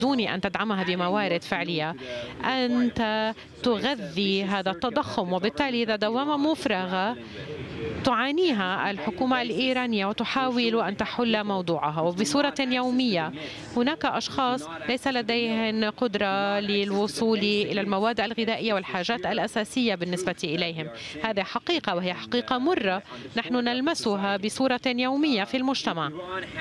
دون أن تدعمها بموارد فعلية. أنت تغذي هذا التضخم، وبالتالي إذا دوامة مفرغة تعانيها الحكومة الإيرانية وتحاول أن تحل موضوعها وبصورة يومية. هناك أشخاص ليس لديهم قدرة للوصول إلى المواد الغذائية والحاجات الأساسية بالنسبة إليهم. هذه حقيقة، وهي حقيقة مرة نحن نلمسها بصورة يومية في المجتمع.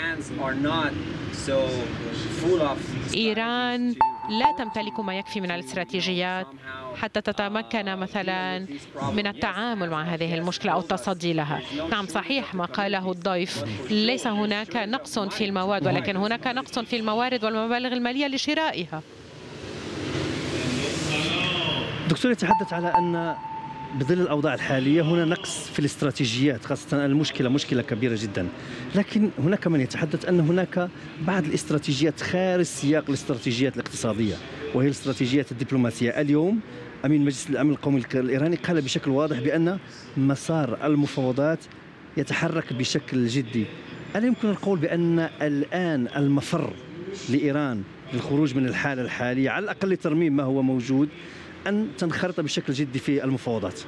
إيران لا تمتلك ما يكفي من الاستراتيجيات حتى تتمكن مثلا من التعامل مع هذه المشكلة أو التصدي لها. نعم صحيح ما قاله الضيف، ليس هناك نقص في المواد، ولكن هناك نقص في الموارد والمبالغ المالية لشرائها. دكتور يتحدث على أن بظل الأوضاع الحالية هنا نقص في الاستراتيجيات، خاصة المشكلة مشكلة كبيرة جدا، لكن هناك من يتحدث أن هناك بعض الاستراتيجيات خارج سياق الاستراتيجيات الاقتصادية وهي الاستراتيجيات الدبلوماسية. اليوم أمين مجلس الأمن القومي الإيراني قال بشكل واضح بأن مسار المفاوضات يتحرك بشكل جدي. ألا يمكن القول بأن الآن المفر لإيران للخروج من الحالة الحالية، على الأقل لترميم ما هو موجود، أن تنخرط بشكل جدي في المفاوضات؟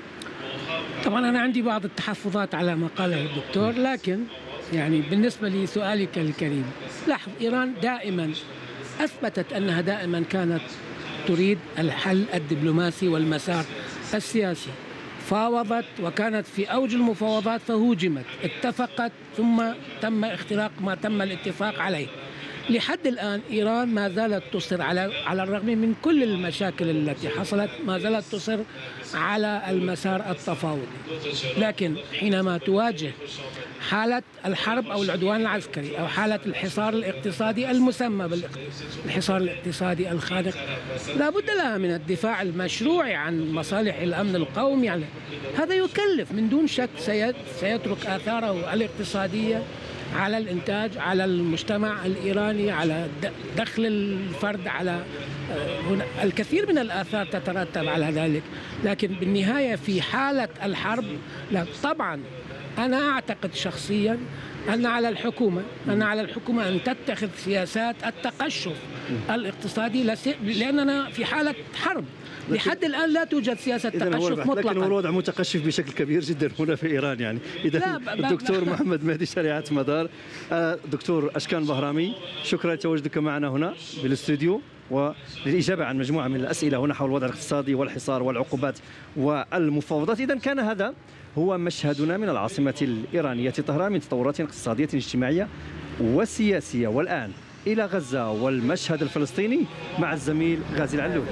طبعا أنا عندي بعض التحفظات على ما قاله الدكتور، لكن يعني بالنسبة لسؤالك الكريم، لاحظ إيران دائما أثبتت أنها دائما كانت تريد الحل الدبلوماسي والمسار السياسي. فاوضت وكانت في أوج المفاوضات فهوجمت، اتفقت ثم تم اختراق ما تم الاتفاق عليه. لحد الآن إيران ما زالت تصر على الرغم من كل المشاكل التي حصلت، ما زالت تصر على المسار التفاوضي. لكن حينما تواجه حالة الحرب أو العدوان العسكري أو حالة الحصار الاقتصادي المسمى بالحصار الاقتصادي الخانق، لا بد لها من الدفاع المشروع عن مصالح الأمن القومي. يعني هذا يكلف من دون شك، سيترك آثاره الاقتصادية على الإنتاج، على المجتمع الإيراني، على دخل الفرد، على الكثير من الآثار تترتب على ذلك. لكن بالنهاية في حالة الحرب، لا طبعا أنا أعتقد شخصيا أن على الحكومة أن تتخذ سياسات التقشف الاقتصادي، لأننا في حالة حرب. لحد الآن لا توجد سياسة تقشف مطلقة، لكن هو الوضع متقشف بشكل كبير جدا هنا في إيران. يعني إذا الدكتور محمد مهدي شريعة مدار، دكتور أشكان بهرامي، شكرا لتواجدك معنا هنا بالاستوديو وللإجابة عن مجموعة من الأسئلة هنا حول الوضع الاقتصادي والحصار والعقوبات والمفاوضات. إذن كان هذا هو مشهدنا من العاصمة الإيرانية طهران من تطورات اقتصادية اجتماعية وسياسية. والآن إلى غزة والمشهد الفلسطيني مع الزميل غازي العلول.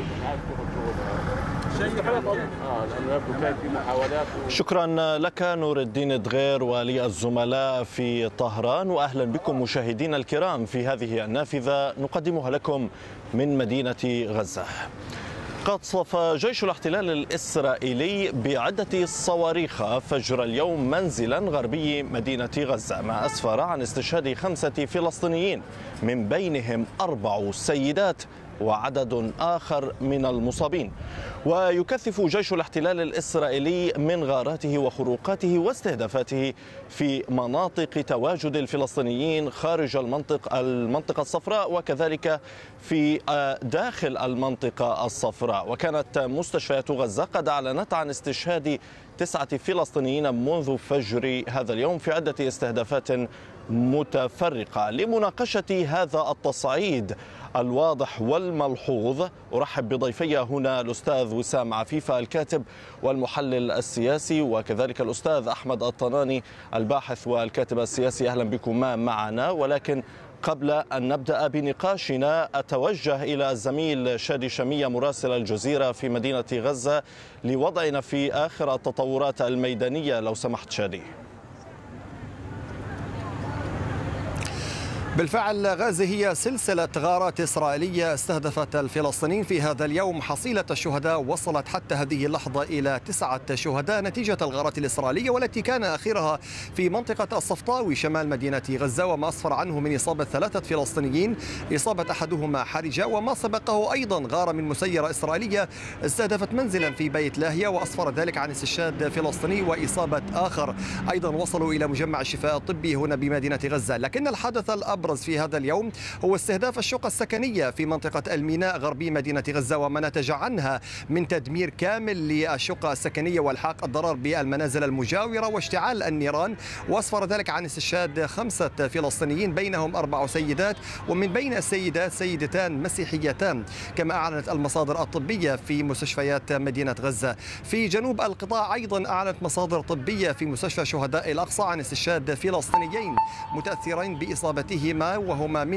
شكرا لك نور الدين دغير وللزملاء في طهران، وأهلا بكم مشاهدينا الكرام في هذه النافذة نقدمها لكم من مدينة غزة. قصف جيش الاحتلال الإسرائيلي بعدة صواريخ فجر اليوم منزلا غربي مدينة غزة، ما أسفر عن استشهاد 5 فلسطينيين من بينهم 4 سيدات وعدد آخر من المصابين. ويكثف جيش الاحتلال الإسرائيلي من غاراته وخروقاته واستهدافاته في مناطق تواجد الفلسطينيين خارج المنطقة الصفراء، وكذلك في داخل المنطقة الصفراء. وكانت مستشفيات غزة قد أعلنت عن استشهاد 9 فلسطينيين منذ فجر هذا اليوم في عدة استهدافات متفرقة. لمناقشة هذا التصعيد الواضح والملحوظ أرحب بضيفي هنا الأستاذ وسام عفيفة الكاتب والمحلل السياسي، وكذلك الأستاذ أحمد الطناني الباحث والكاتب السياسي. أهلا بكما معنا. ولكن قبل أن نبدأ بنقاشنا أتوجه إلى الزميل شادي شمية مراسل الجزيرة في مدينة غزة لوضعنا في آخر التطورات الميدانية، لو سمحت شادي. بالفعل غازي، هي سلسلة غارات إسرائيلية استهدفت الفلسطينيين في هذا اليوم. حصيلة الشهداء وصلت حتى هذه اللحظة إلى 9 شهداء نتيجة الغارات الإسرائيلية، والتي كان آخرها في منطقة الصفطاوي شمال مدينة غزة، وما أسفر عنه من إصابة 3 فلسطينيين، إصابة أحدهما حرجة. وما سبقه أيضا غارة من مسيرة إسرائيلية استهدفت منزلا في بيت لاهيا، وأسفر ذلك عن استشهاد فلسطيني وإصابة آخر. أيضا وصلوا إلى مجمع الشفاء الطبي هنا بمدينة غزة. لكن الحدث الأبرز الأبرز في هذا اليوم هو استهداف الشقق السكنية في منطقة الميناء غربي مدينة غزة وما نتج عنها من تدمير كامل للشقق السكنية والحاق الضرر بالمنازل المجاورة واشتعال النيران، وأسفر ذلك عن استشهاد 5 فلسطينيين بينهم 4 سيدات، ومن بين السيدات سيدتان مسيحيتان كما أعلنت المصادر الطبية في مستشفيات مدينة غزة. في جنوب القطاع أيضا أعلنت مصادر طبية في مستشفى شهداء الأقصى عن استشهاد فلسطينيين متأثرين بإصابتهما وهما من